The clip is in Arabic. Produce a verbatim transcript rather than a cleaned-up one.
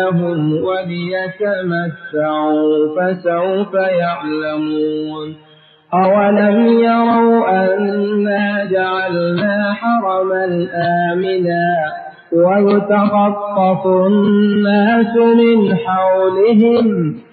لهم وليتمتعوا فسوف يعلمون أولم يروا أنا جعلنا حرما آمنا ويتخطف الناس من حولهم